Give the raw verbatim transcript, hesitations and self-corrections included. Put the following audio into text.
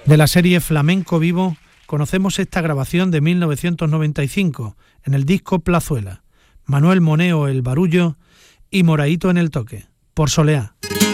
De la serie Flamenco Vivo conocemos esta grabación de mil novecientos noventa y cinco en el disco Plazuela, Manuel Moneo el barullo y Moraíto en el toque, por Soleá.